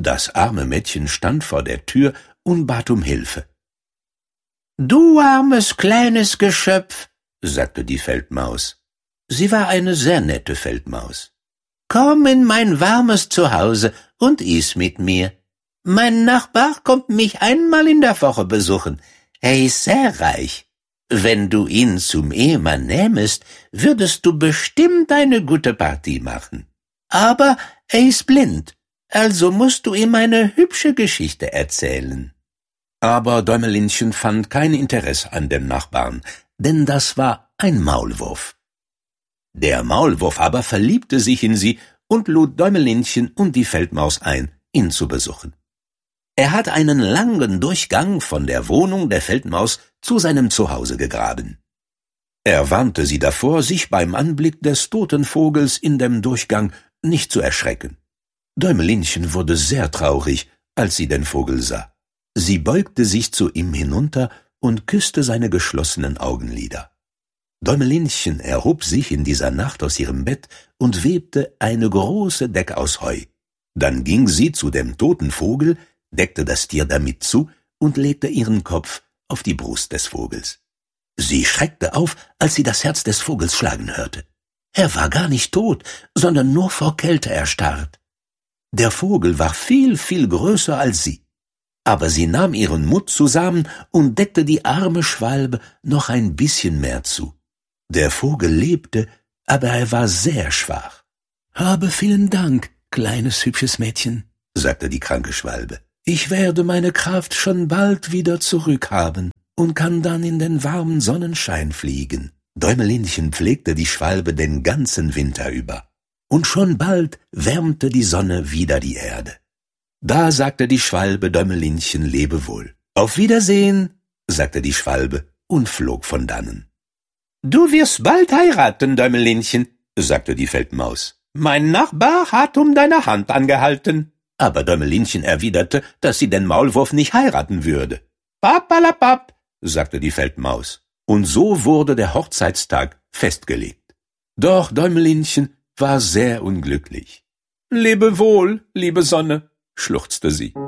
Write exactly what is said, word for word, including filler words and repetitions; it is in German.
Das arme Mädchen stand vor der Tür und bat um Hilfe. »Du armes kleines Geschöpf«, sagte die Feldmaus. Sie war eine sehr nette Feldmaus. »Komm in mein warmes Zuhause und iß mit mir. Mein Nachbar kommt mich einmal in der Woche besuchen. Er ist sehr reich. Wenn du ihn zum Ehemann nähmest, würdest du bestimmt eine gute Partie machen. Aber er ist blind, also musst du ihm eine hübsche Geschichte erzählen.« Aber Däumelinchen fand kein Interesse an dem Nachbarn, denn das war ein Maulwurf. Der Maulwurf aber verliebte sich in sie und lud Däumelinchen und die Feldmaus ein, ihn zu besuchen. Er hat einen langen Durchgang von der Wohnung der Feldmaus zu seinem Zuhause gegraben. Er warnte sie davor, sich beim Anblick des toten Vogels in dem Durchgang nicht zu erschrecken. Däumelinchen wurde sehr traurig, als sie den Vogel sah. Sie beugte sich zu ihm hinunter und küsste seine geschlossenen Augenlider. Däumelinchen erhob sich in dieser Nacht aus ihrem Bett und webte eine große Decke aus Heu. Dann ging sie zu dem toten Vogel, deckte das Tier damit zu und legte ihren Kopf auf die Brust des Vogels. Sie schreckte auf, als sie das Herz des Vogels schlagen hörte. Er war gar nicht tot, sondern nur vor Kälte erstarrt. Der Vogel war viel, viel größer als sie. Aber sie nahm ihren Mut zusammen und deckte die arme Schwalbe noch ein bisschen mehr zu. Der Vogel lebte, aber er war sehr schwach. »Habe vielen Dank, kleines hübsches Mädchen«, sagte die kranke Schwalbe. »Ich werde meine Kraft schon bald wieder zurückhaben und kann dann in den warmen Sonnenschein fliegen.« Däumelinchen pflegte die Schwalbe den ganzen Winter über. Und schon bald wärmte die Sonne wieder die Erde. Da sagte die Schwalbe Däumelinchen lebewohl. »Auf Wiedersehen«, sagte die Schwalbe und flog von dannen. »Du wirst bald heiraten, Däumelinchen«, sagte die Feldmaus. »Mein Nachbar hat um deine Hand angehalten.« Aber Däumelinchen erwiderte, dass sie den Maulwurf nicht heiraten würde. »Papalapap«, sagte die Feldmaus. Und so wurde der Hochzeitstag festgelegt. Doch Däumelinchen war sehr unglücklich. »Lebe wohl, liebe Sonne«, schluchzte sie.